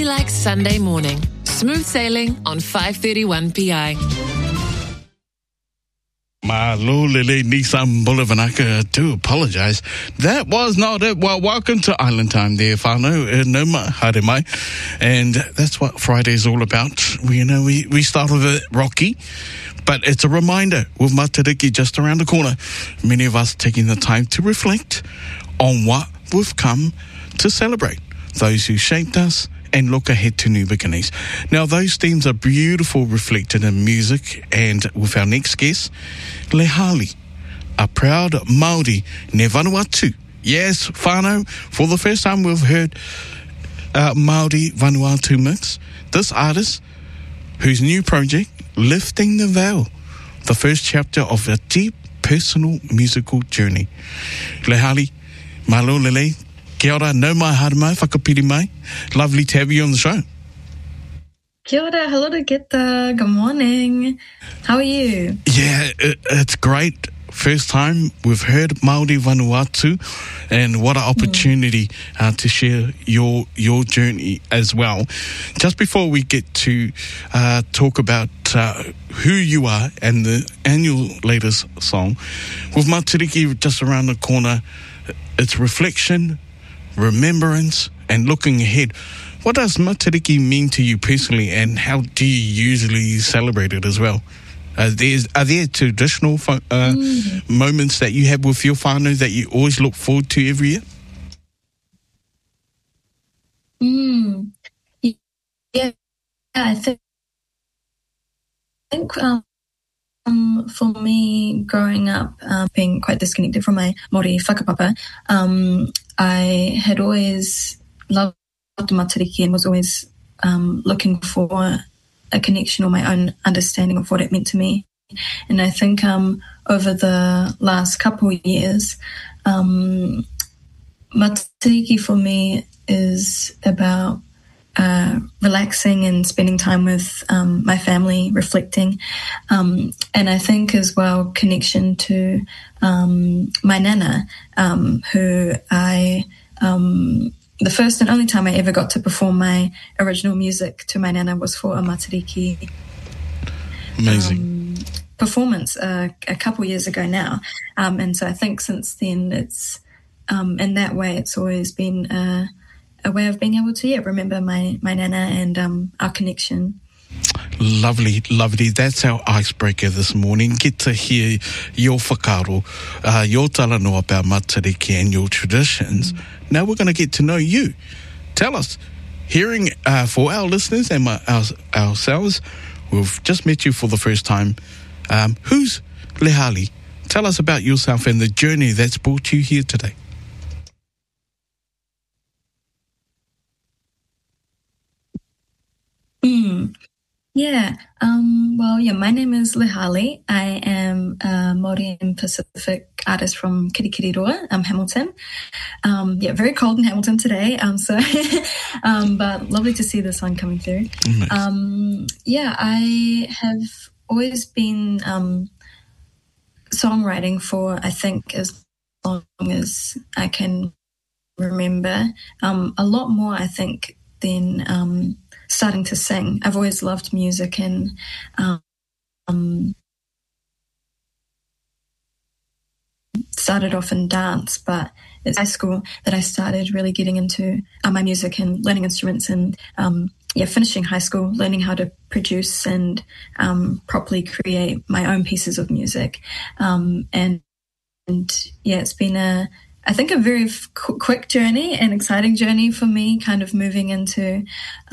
Like Sunday morning. Smooth sailing on 531 PI. Malulele Nissan Bolivanaka, do apologise. That was not it. Well, welcome to Island Time there, whānau, no haere mai. And that's what Friday's all about. We start with it rocky, but it's a reminder with Matariki just around the corner. Many of us taking the time to reflect on what we've come to celebrate. Those who shaped us, and look ahead to new beginnings. Now, those themes are beautiful, reflected in music, and with our next guest, Lehali, a proud Māori ne Vanuatu. Yes, whānau, for the first time we've heard Māori Vanuatu mix. This artist, whose new project, Lifting the Veil, the first chapter of a deep personal musical journey. Lehali, malulele, kia ora, nau mai, haere mai, whakapiri mai. Lovely to have you on the show. Kia ora, hello to Geta. Good morning. How are you? Yeah, it's great. First time we've heard Māori Vanuatu, and what an opportunity to share your journey as well. Just before we get to talk about who you are and the annual latest song, with Matariki just around the corner, it's reflection, remembrance, and looking ahead. What does Matariki mean to you personally, and how do you usually celebrate it as well? Are there traditional moments that you have with your whānau that you always look forward to every year? Yeah, I think for me, growing up, being quite disconnected from my Māori whakapapa, I had always loved Matariki and was always looking for a connection or my own understanding of what it meant to me. And I think over the last couple of years, Matariki for me is about relaxing and spending time with my family, reflecting, and I think as well connection to my nana, who I the first and only time I ever got to perform my original music to my nana was for a Matariki performance a couple years ago now, and so I think since then it's in that way it's always been a way of being able to remember my nana and our connection. Lovely. That's our icebreaker this morning. Get to hear your whakaaro, your talanoa about Matariki and your traditions. Now we're going to get to know you. Tell us, hearing for our listeners and ourselves, we've just met you for the first time. Who's Lehali? Tell us about yourself and the journey that's brought you here today. My name is Lehali. I am a Māori and Pacific artist from Kirikiriroa, Hamilton. Very cold in Hamilton today, but lovely to see the sun coming through. I have always been songwriting for, I think, as long as I can remember. A lot more, I think, than starting to sing. I've always loved music and started off in dance, but it's high school that I started really getting into my music and learning instruments and finishing high school, learning how to produce and properly create my own pieces of music. It's been a very quick journey, an exciting journey for me, kind of moving into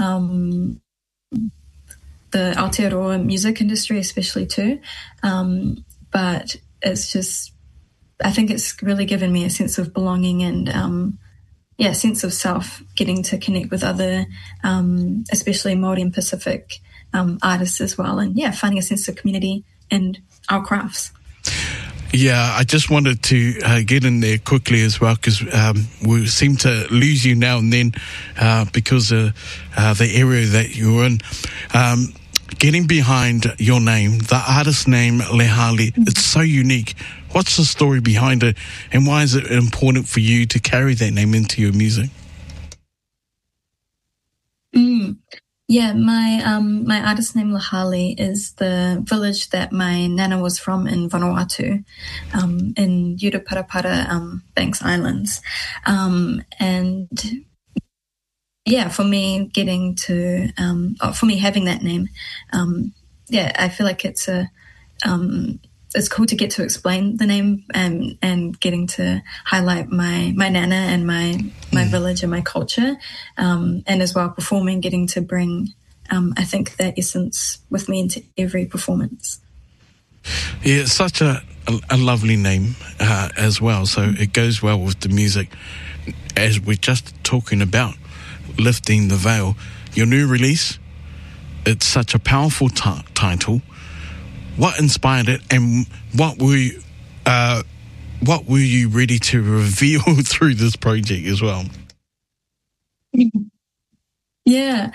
the Aotearoa music industry, especially too. But it's just, I think it's really given me a sense of belonging and, sense of self, getting to connect with other, especially Māori and Pacific artists as well. And finding a sense of community and our crafts. Yeah, I just wanted to get in there quickly as well because we seem to lose you now and then because of the area that you're in. Getting behind your name, the artist name Lehali, it's so unique. What's the story behind it, and why is it important for you to carry that name into your music? Yeah, my artist name Lahali is the village that my nana was from in Vanuatu, in Utaparapara, Banks Islands, and yeah, for me for me having that name, I feel like it's cool to get to explain the name and getting to highlight my nana and my village and my culture, and as well performing, getting to bring I think that essence with me into every performance. Yeah, it's such a lovely name as well, so it goes well with the music. As we're just talking about Lifting the Veil, your new release, it's such a powerful title. What inspired it, and what were you ready to reveal through this project as well? Yeah,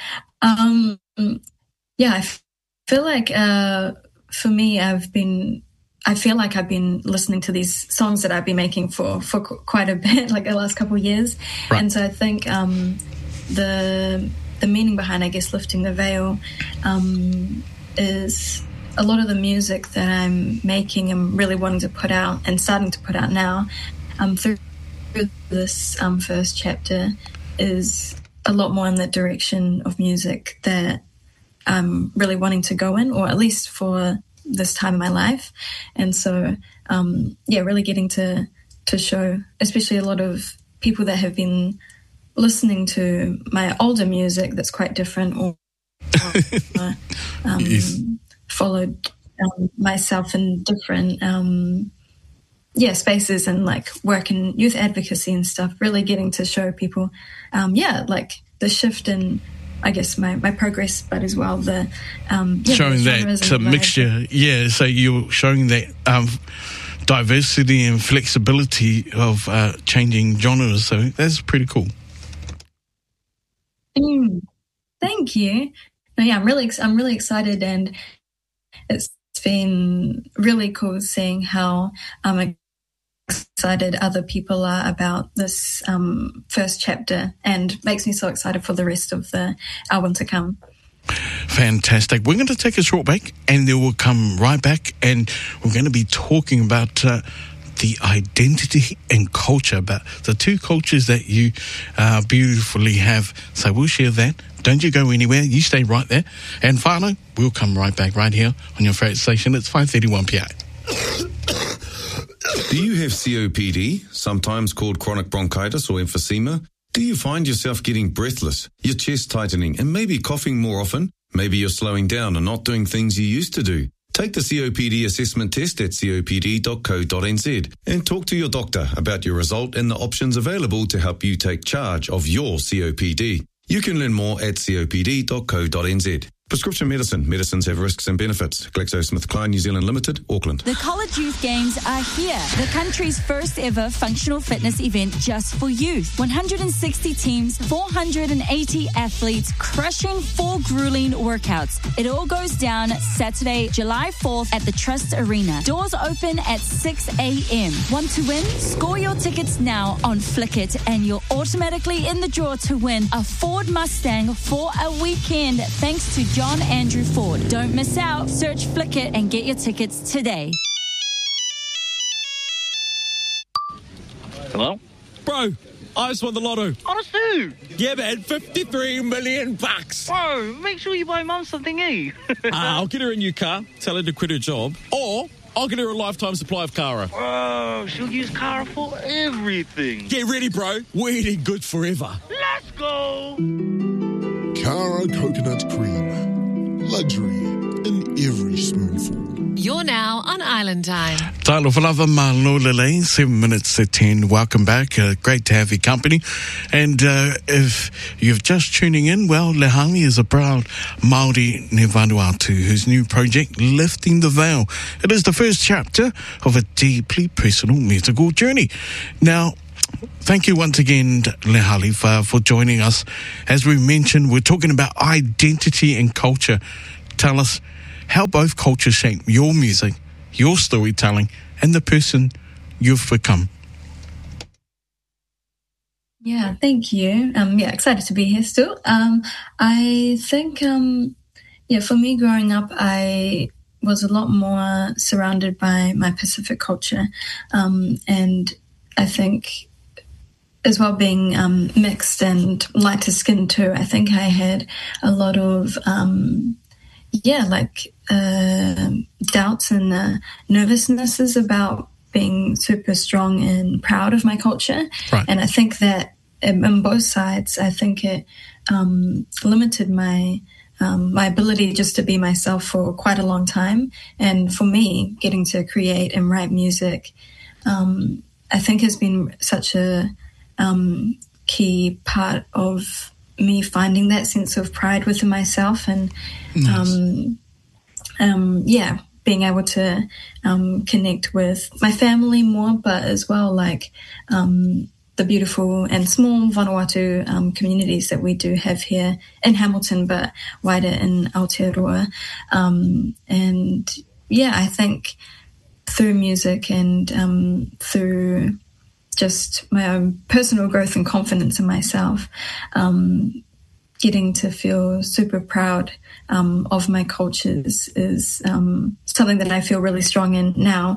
I feel like for me, I feel like I've been listening to these songs that I've been making for quite a bit, like the last couple of years, right. And so I think the meaning behind, I guess, Lifting the Veil is a lot of the music that I'm making and really wanting to put out and starting to put out now through this first chapter is a lot more in the direction of music that I'm really wanting to go in, or at least for this time in my life. And so, really getting to show, especially a lot of people that have been listening to my older music that's quite different, or yes. Followed myself in different spaces and like work in youth advocacy and stuff, really getting to show people like the shift in, I guess, my progress, but as well the showing that mixture. Yeah, so you're showing that diversity and flexibility of changing genres, so that's pretty cool. Thank you. No, yeah, I'm really excited, and it's been really cool seeing how excited other people are about this first chapter, and makes me so excited for the rest of the album to come. Fantastic. We're going to take a short break, and then we'll come right back, and we're going to be talking about the identity and culture, about the two cultures that you beautifully have. So we'll share that. Don't you go anywhere. You stay right there. And Whānau, we'll come right back right here on your favourite station. It's 531 PA. Do you have COPD, sometimes called chronic bronchitis or emphysema? Do you find yourself getting breathless, your chest tightening, and maybe coughing more often? Maybe you're slowing down and not doing things you used to do. Take the COPD assessment test at copd.co.nz and talk to your doctor about your result and the options available to help you take charge of your COPD. You can learn more at copd.co.nz. Prescription medicine. Medicines have risks and benefits. GlaxoSmithKline New Zealand Limited, Auckland. The College Youth Games are here. The country's first ever functional fitness event just for youth. 160 teams, 480 athletes, crushing 4 grueling workouts. It all goes down Saturday, July 4th at the Trust Arena. Doors open at 6 a.m. Want to win? Score your tickets now on Flickit and you're automatically in the draw to win a Ford Mustang for a weekend thanks to John Andrew Ford. Don't miss out. Search Flickit and get your tickets today. Hello? Bro, I just won the lotto. Honestly? Yeah, man, 53 million bucks. Bro, make sure you buy Mum something, eh? I'll get her a new car, tell her to quit her job, or I'll get her a lifetime supply of Cara. Bro, she'll use Cara for everything. Get ready, bro. We're eating good forever. Let's go! Cara Coconut Cream. Luxury in every spoonful. You're now on Island Time. Tailo Falava Malolele, 7 minutes to 10. Welcome back. Great to have your company. And if you're just tuning in, well, Lehani is a proud Māori ne Vanuatu whose new project, Lifting the Veil. It is the first chapter of a deeply personal musical journey. Now, thank you once again, Lehali, for joining us. As we mentioned, we're talking about identity and culture. Tell us how both cultures shape your music, your storytelling, and the person you've become. Yeah, thank you. Excited to be here still. I think, for me growing up, I was a lot more surrounded by my Pacific culture. And I think as well being mixed and lighter skinned too, I think I had a lot of, doubts and nervousnesses about being super strong and proud of my culture. Right. And I think that on both sides, I think it limited my ability just to be myself for quite a long time. And for me, getting to create and write music, I think has been such a key part of me finding that sense of pride within myself and, nice. Being able to connect with my family more, but as well the beautiful and small Vanuatu communities that we do have here in Hamilton, but wider in Aotearoa. I think through music and through just my own personal growth and confidence in myself, getting to feel super proud of my cultures is something that I feel really strong in now.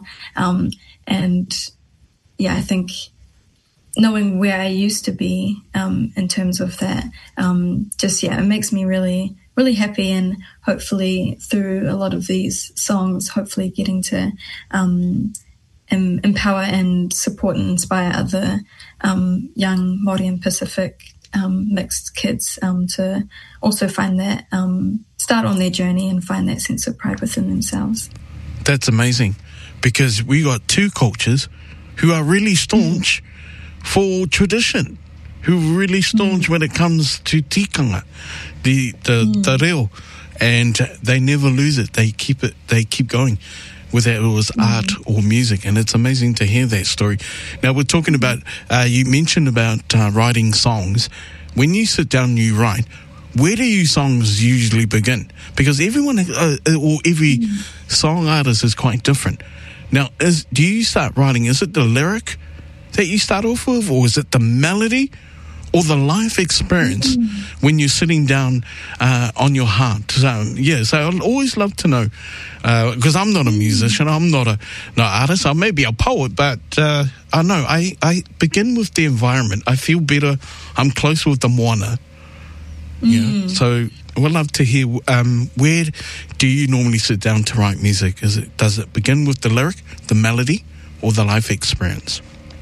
I think knowing where I used to be in terms of that, it makes me really, really happy, and hopefully through a lot of these songs, hopefully getting to empower and support and inspire other young Māori and Pacific mixed kids to also find that, start on their journey and find that sense of pride within themselves. That's amazing, because we got two cultures who are really staunch for tradition, who are really staunch when it comes to tikanga, the reo, and they never lose it. They keep going, whether it was art or music, and it's amazing to hear that story. Now, we're talking about, you mentioned about writing songs. When you sit down and you write, where do your songs usually begin? Because everyone, or every song artist is quite different. Now, do you start writing, is it the lyric that you start off with, or is it the melody, or the life experience when you're sitting down on your heart? So I'd always love to know, because I'm not a musician, I'm not an artist, I may be a poet, but I know I begin with the environment. I feel better, I'm close with the moana. Yeah, so we'd love to hear, where do you normally sit down to write music? Does it begin with the lyric, the melody, or the life experience?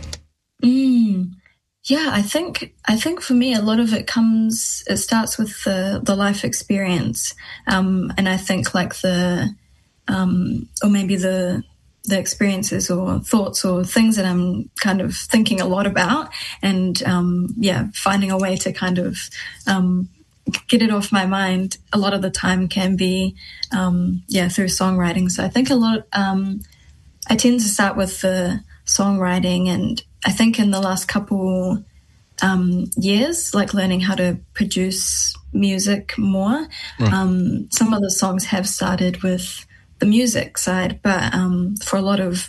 Yeah, I think for me a lot of it starts with the life experience, and I think like or maybe the experiences or thoughts or things that I'm kind of thinking a lot about, and finding a way to kind of get it off my mind a lot of the time can be through songwriting. So I think a lot I tend to start with the songwriting, and I think in the last couple years, like learning how to produce music more, Right. Some of the songs have started with the music side, but for a lot of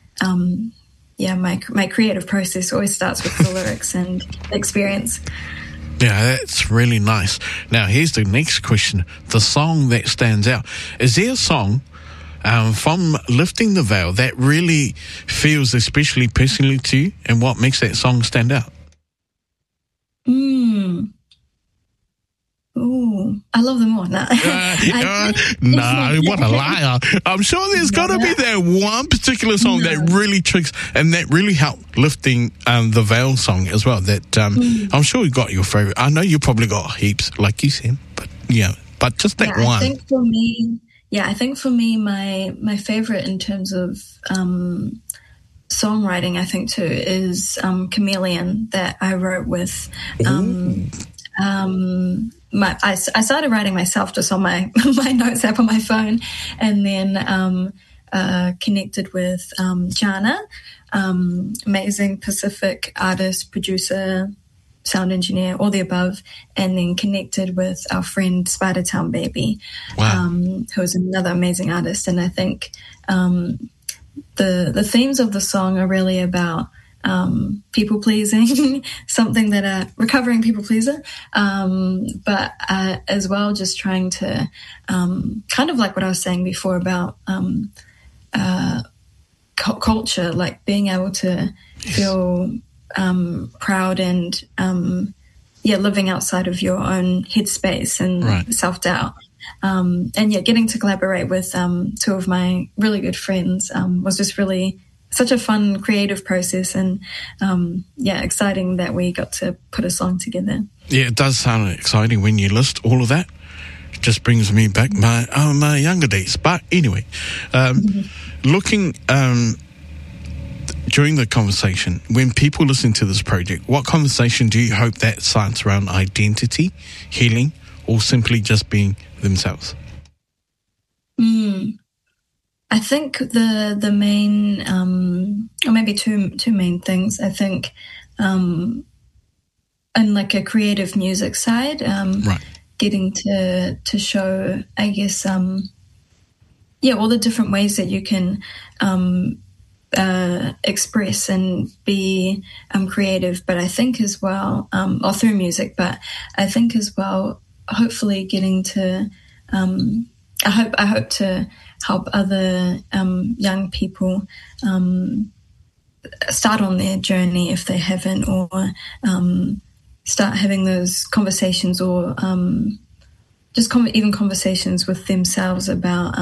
my creative process always starts with the lyrics and experience. Yeah, that's really nice. Now, here's the next question. The song that stands out. Is there a song from Lifting the Veil that really feels especially personally to you, and what makes that song stand out? Ooh, I love them all. No, what a liar. I'm sure there's got to be that one particular song that really tricks and that really helped lifting the Veil song as well. That I'm sure you got your favorite. I know you probably got heaps, like you said, but just that one. I think for me, my favorite in terms of songwriting, I think too, is Chameleon, that I wrote with. I started writing myself just on my notes app on my phone, and then connected with Jana, amazing Pacific artist, producer, sound engineer, all the above, and then connected with our friend Spidertown Baby, who is another amazing artist. And I think the themes of the song are really about people pleasing, something that recovering people pleaser, but as well just trying to kind of like what I was saying before about culture, like being able to feel proud and living outside of your own headspace and self-doubt. And getting to collaborate with two of my really good friends was just really such a fun creative process, and exciting that we got to put a song together. Yeah, it does sound exciting when you list all of that. It just brings me back my younger days. But anyway, looking during the conversation, when people listen to this project, what conversation do you hope that starts around identity, healing, or simply just being themselves? I think the main, or maybe two main things. I think, in like a creative music side, getting to show, I guess, all the different ways that you can express and be creative. But I think as well, or through music. But I think as well, hopefully getting to, I hope to help other young people start on their journey if they haven't, or start having those conversations, or just even conversations with themselves about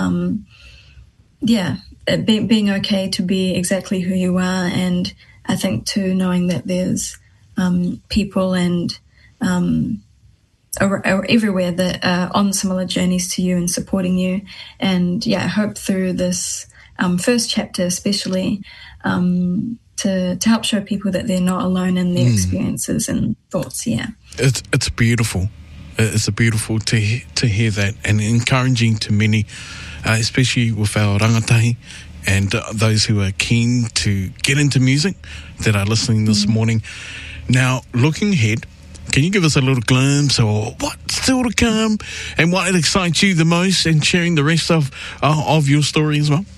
being okay to be exactly who you are. And I think too, knowing that there's people and everywhere that are on similar journeys to you and supporting you. And I hope through this first chapter especially to help show people that they're not alone in their experiences and thoughts. It's beautiful. It's beautiful to hear that, and encouraging to many, especially with our rangatahi and those who are keen to get into music that are listening this morning. Now, looking ahead, can you give us a little glimpse of what's still to come and what excites you the most, and sharing the rest of your story as well?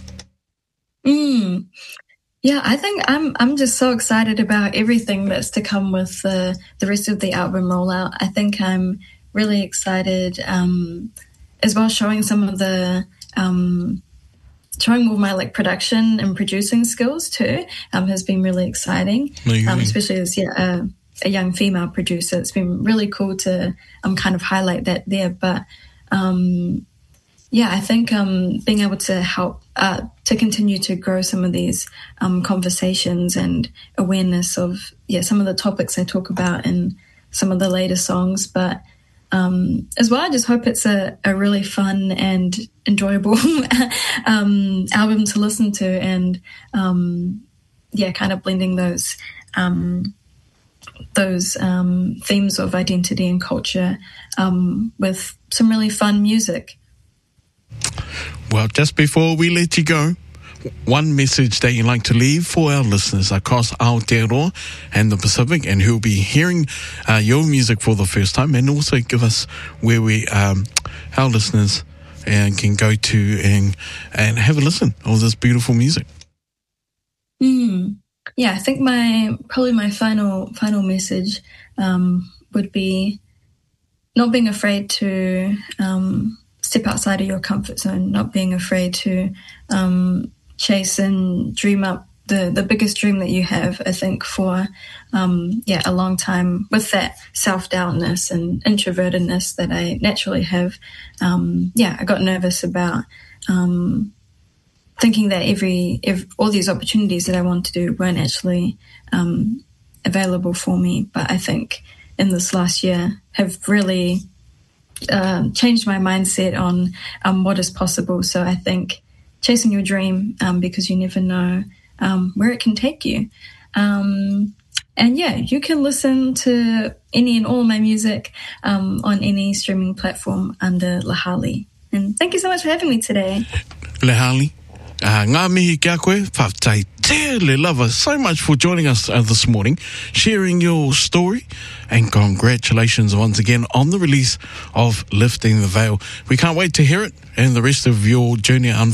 Yeah, I think I'm just so excited about everything that's to come with the rest of the album rollout. I think I'm really excited as well, showing some of the showing all my like production and producing skills too has been really exciting, especially as a young female producer. It's been really cool to kind of highlight that there. But I think being able to help to continue to grow some of these conversations and awareness of some of the topics I talk about in some of the later songs. But as well, I just hope it's a really fun and enjoyable album to listen to, and kind of blending those themes of identity and culture with some really fun music. Well, just before we let you go, one message that you'd like to leave for our listeners across Aotearoa and the Pacific, and who'll be hearing your music for the first time, and also give us where our listeners can go to and have a listen of this beautiful music. I think my final message would be not being afraid to step outside of your comfort zone, not being afraid to chase and dream up the biggest dream that you have. I think for a long time, with that self-doubtness and introvertedness that I naturally have, I got nervous about thinking that all these opportunities that I want to do weren't actually available for me. But I think in this last year have really changed my mindset on what is possible. So I think chasing your dream, because you never know where it can take you. And you can listen to any and all my music on any streaming platform under Lehali. And thank you so much for having me today. Lehali, ngā mihi kia koe, whawtai tele lava, so much for joining us this morning, sharing your story, and congratulations once again on the release of Lifting the Veil. We can't wait to hear it and the rest of your journey